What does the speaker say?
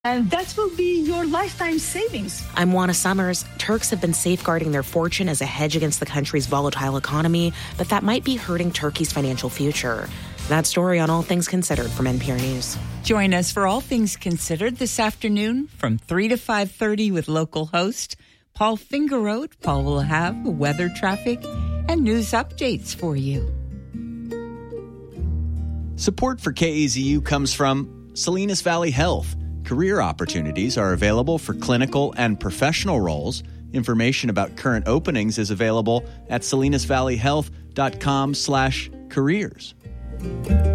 And that will be your lifetime savings. I'm Juana Summers. Turks have been safeguarding their fortune as a hedge against the country's volatile economy, but that might be hurting Turkey's financial future. That story on All Things Considered from NPR News. Join us for All Things Considered this afternoon from 3 to 5:30 with local host Paul Fingeroth. Paul will have weather, traffic, and news updates for you. Support for KAZU comes from Salinas Valley Health. Career opportunities are available for clinical and professional roles. Information about current openings is available at salinasvalleyhealth.com/careers.